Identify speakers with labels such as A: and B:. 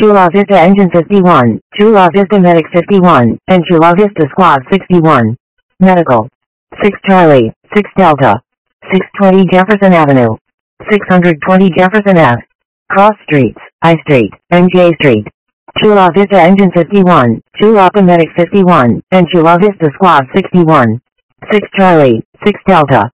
A: Chula Vista Engine 51, Chula Vista Medic 51, and Chula Vista Squad 61. Medical. 6 Charlie, 6 Delta. 620 Jefferson Avenue. 620 Jefferson Ave. Cross Streets, I Street, and J Street. Chula Vista Engine 51, Chula Medic 51, and Chula Vista Squad 61. 6 Charlie, 6 Delta.